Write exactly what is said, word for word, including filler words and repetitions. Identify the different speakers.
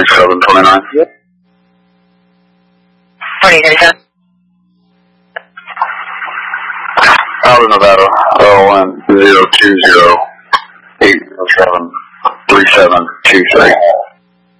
Speaker 1: thirty-seven twenty-nine.
Speaker 2: Yep.
Speaker 3: forty thirty-seven.
Speaker 1: Out of Nevada, oh one zero two zero eight zero seven three seven two three.